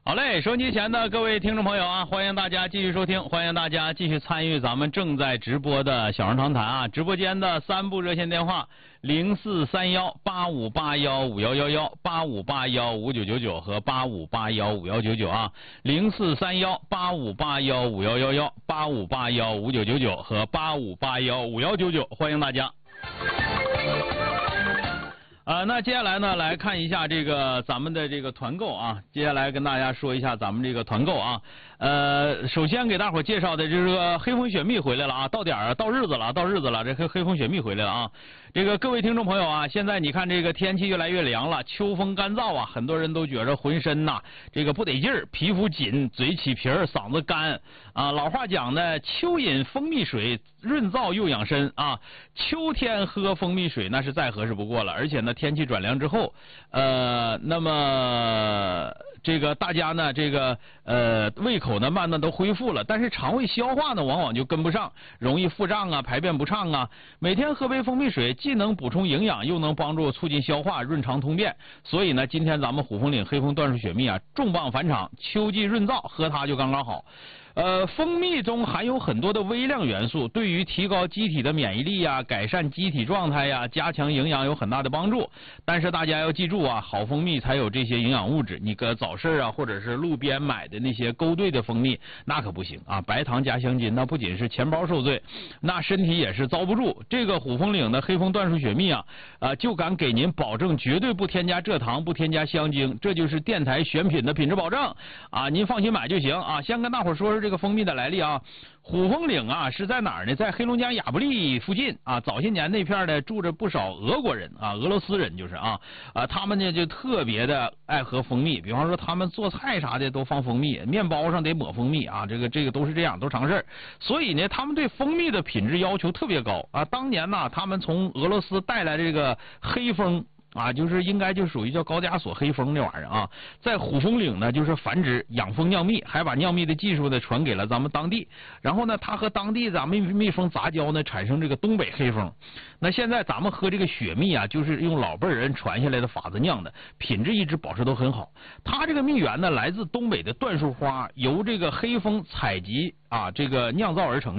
好嘞，收音机前的各位听众朋友啊，欢迎大家继续收听，欢迎大家继续参与咱们正在直播的小人长谈啊，直播间的3部热线电话04318581511185815999和85815199啊，04318581511185815999和85815199，欢迎大家。那接下来呢，来看一下这个咱们的这个团购啊。接下来跟大家说一下咱们这个团购啊。首先给大伙介绍的就是个黑蜂雪蜜回来了啊，到点儿到日子了，这黑蜂雪蜜回来了啊。这个各位听众朋友啊，现在你看这个天气越来越凉了，秋风干燥啊，很多人都觉着浑身呐这个不得劲儿，皮肤紧，嘴起皮儿，嗓子干啊。老话讲呢，秋饮蜂蜜水，润燥又养身啊。秋天喝蜂蜜水那是再合适不过了，而且呢天气转凉之后，那么这个大家呢这个胃口呢慢慢都恢复了，但是肠胃消化呢往往就跟不上，容易腹胀啊，排便不畅啊。每天喝杯蜂蜜水，既能补充营养，又能帮助促进消化，润肠通便。所以呢，今天咱们虎风岭黑蜂椴树雪蜜啊，重磅返场，秋季润燥，喝它就刚刚好。蜂蜜中含有很多的微量元素，对于提高机体的免疫力呀、改善机体状态呀、加强营养有很大的帮助。但是大家要记住啊，好蜂蜜才有这些营养物质。你搁早市啊，或者是路边买的那些勾兑的蜂蜜，那可不行啊！白糖加香精，那不仅是钱包受罪，那身体也是遭不住。这个虎风岭的黑蜂椴树雪蜜啊，就敢给您保证绝对不添加蔗糖，不添加香精，这就是电台选品的品质保证啊！您放心买就行啊！先跟大伙说说这个蜂蜜的来历啊。虎风岭啊是在哪儿呢？在黑龙江亚布力附近啊。早些年那片呢住着不少俄国人啊，俄罗斯人就是啊，他们呢就特别的爱喝蜂蜜，比方说他们做菜啥的都放蜂蜜，面包上得抹蜂蜜啊，这个都是这样，都常事儿。所以呢，他们对蜂蜜的品质要求特别高啊。当年呢，他们从俄罗斯带来这个黑蜂。啊，就是应该就属于叫高加索黑蜂那玩意儿啊，在虎风岭呢，就是繁殖养蜂酿蜜，还把酿蜜的技术呢传给了咱们当地。然后呢，它和当地咱们蜜蜂杂交呢，产生这个东北黑蜂。那现在咱们喝这个雪蜜啊，就是用老辈人传下来的法子酿的，品质一直保持都很好。它这个蜜源呢，来自东北的椴树花，由这个黑蜂采集啊，这个酿造而成。